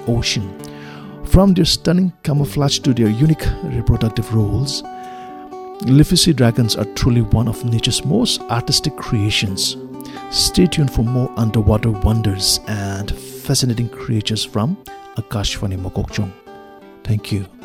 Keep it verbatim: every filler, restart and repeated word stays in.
ocean. From their stunning camouflage to their unique reproductive roles, leafy sea dragons are truly one of nature's most artistic creations. Stay tuned for more underwater wonders and fascinating creatures from Akashvani Mokokchung. Thank you.